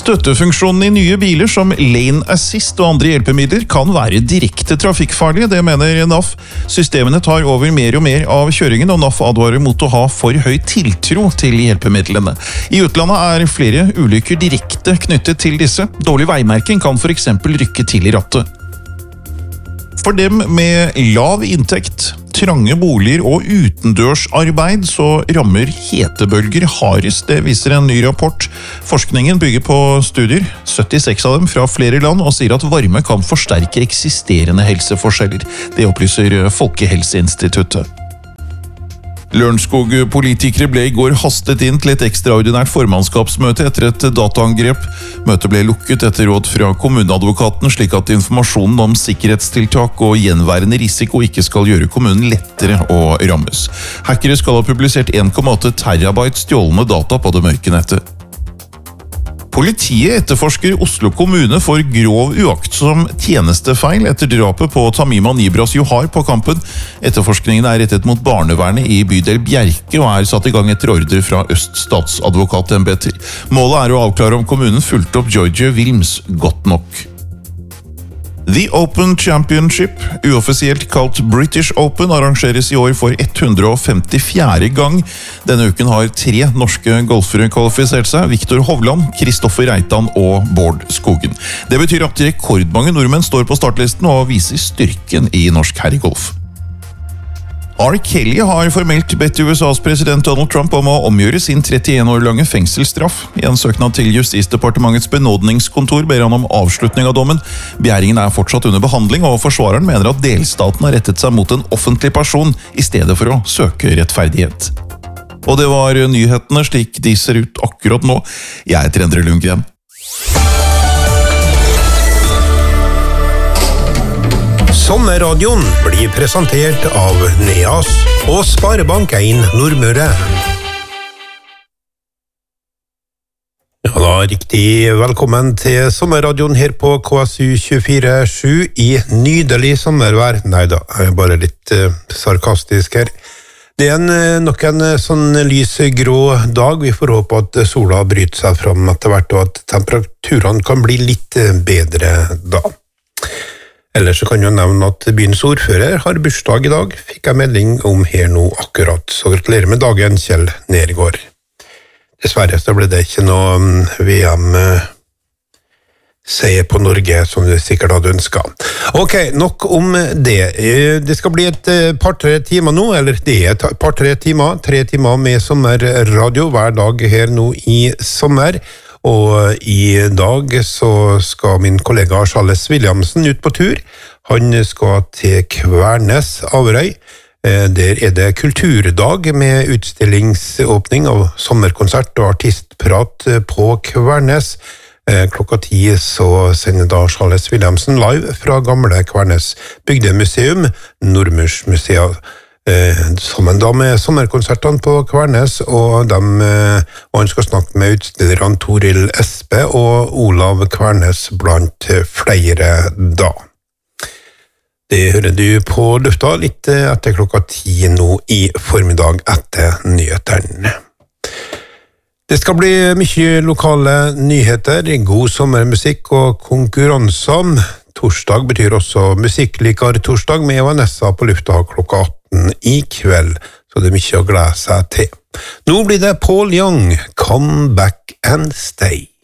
Støttefunksjonen i nye biler som lane assist og andre hjelpemidler kan være direkte trafikkfarlige, det mener NAF. Systemene tar over mer og mer av kjøringen, og NAF advarer mot å ha for høy tiltro til hjelpemidlene. I utlandet er flere ulykker direkte knyttet til disse. Dårlig veimerking kan for eksempel rykke til i rattet. For dem med lav inntekt, trange boliger og utendørsarbeid så rammer hetebølger hardest, det viser en ny rapport. Forskningen bygger på studier, 76 av dem fra flere land, og sier at varme kan forsterke eksisterende helseforskjeller. Det opplyser Folkehelseinstituttet. Lørenskog-politikere ble i går hastet inn til et ekstraordinært formannskapsmøte etter et dataangrep. Møtet ble lukket etter råd fra kommuneadvokaten, slik at informasjonen om sikkerhetstiltak og gjenværende risiko ikke skal gjøre kommunen lettere å rammes. Hackere skal ha publisert 1,8 terabyte stjålne data på det mørke nettet. Politiet etterforsker Oslo kommune for grov uaktsom tjenestefeil etter drapet på Tamima Nibras Johar på Kampen. Etterforskningen er rettet mot barnevernet i bydel Bjerke og er satt i gang etter ordre fra Øst statsadvokatembeter. Målet er å avklare om kommunen fulgte opp Georgia Wilms godt nok. The Open Championship, uoffisielt kalt British Open, arrangeres i år for 154. gang. Denne uken har 3 norske golfere kvalifisert seg: Viktor Hovland, Kristoffer Reitan og Bård Skogen. Det betyr at rekordmange nordmenn står på startlisten og viser styrken i norsk herregolf. R. Kelly har formelt bedt USAs president Donald Trump om å omgjøre sin 31 år lange fengselsstraff. I en søknad til Justisdepartementets benådningskontor ber han om avslutning av dommen. Begjæringen er fortsatt under behandling, og forsvareren mener at delstaten har rettet seg mot en offentlig person i stedet for å søke rettferdighet. Og det var nyhetene slik de ser ut akkurat nå. Jeg heter Endre Lundgren. Sommerradioen blir presentert av Neas og Sparebank 1 Nordmøre. Ja da, riktig velkommen til Sommerradioen her på KSU 24/7 i nydelig sommervær. Neida, jeg er bare litt sarkastisk her. Det er nok en sånn lysgrå dag. Vi får håpe at sola bryter seg fram etter hvert, og at temperaturene kan bli litt bedre da. Ellers så kan jeg nevne at byens ordfører har bursdag i dag, fikk jeg melding om her nå akkurat, så gratulerer med dagen, Kjell Nergård. Dessverre så ble det ikke noe VM-seier på Norge, som du sikkert hadde ønsket. Ok, nok om det. Det skal bli et par-tre timer nå, eller det er et par-tre timer, 3 timer med sommerradio hver dag her nå i sommer. Og i dag så skal min kollega Charles Williamsen ut på tur. Han skal til Kvernes Averøy. Der er det kulturdag med utstillingsåpning av sommerkonsert og artistprat på Kvernes. Klokka 10 så sender da Charles Williamsen live fra gamle Kvernes bygdemuseum, Nordmørsmuseet. Sammen da med sommerkonsertene på Kvernes, og han skal snakke med utstillerne Toril Espe og Olav Kvernes blant flere da. Det hører du på lufta litt etter klokka 10 nå i formiddag etter nyhetene. Det skal bli mye lokale nyheter, god sommermusikk og konkurranser. Torsdag betyr også musikklikar torsdag med Vanessa på lufta klokka 18 i kveld, så det er mye å glede seg til. Nå blir det Paul Young, Come Back and Stay.